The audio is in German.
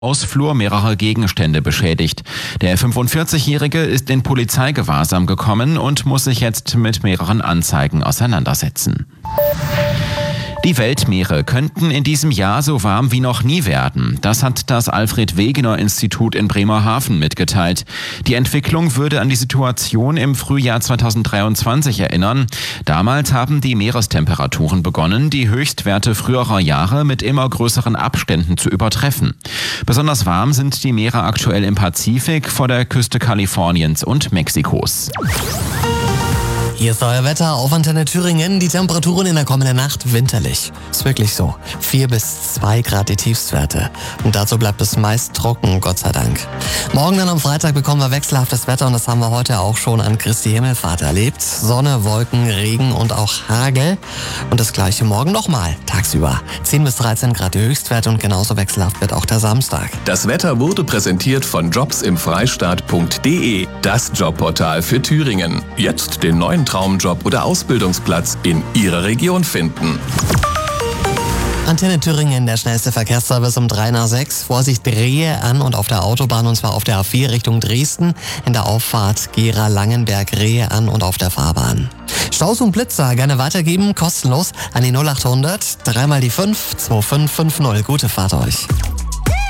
Hausflur mehrere Gegenstände beschädigt. Der 45-Jährige ist in Polizeigewahrsam gekommen und muss sich jetzt mit mehreren Anzeigen auseinandersetzen. Die Weltmeere könnten in diesem Jahr so warm wie noch nie werden. Das hat das Alfred-Wegener-Institut in Bremerhaven mitgeteilt. Die Entwicklung würde an die Situation im Frühjahr 2023 erinnern. Damals haben die Meerestemperaturen begonnen, die Höchstwerte früherer Jahre mit immer größeren Abständen zu übertreffen. Besonders warm sind die Meere aktuell im Pazifik, vor der Küste Kaliforniens und Mexikos. Hier ist euer Wetter auf Antenne Thüringen. Die Temperaturen in der kommenden Nacht winterlich. Ist wirklich so. 4 bis 2 Grad die Tiefstwerte. Und dazu bleibt es meist trocken, Gott sei Dank. Morgen dann am Freitag bekommen wir wechselhaftes Wetter und das haben wir heute auch schon an Christi Himmelfahrt erlebt. Sonne, Wolken, Regen und auch Hagel. Und das gleiche morgen nochmal, tagsüber. 10 bis 13 Grad die Höchstwerte und genauso wechselhaft wird auch der Samstag. Das Wetter wurde präsentiert von jobsimfreistaat.de, das Jobportal für Thüringen. Jetzt den neuen Traumjob oder Ausbildungsplatz in Ihrer Region finden. Antenne Thüringen, der schnellste Verkehrsservice um 3 nach 6. Vorsicht, Rehe an und auf der Autobahn und zwar auf der A4 Richtung Dresden. In der Auffahrt Gera-Langenberg, Rehe an und auf der Fahrbahn. Staus und Blitzer gerne weitergeben, kostenlos an die 0800 3 mal die 5 2550. Gute Fahrt euch.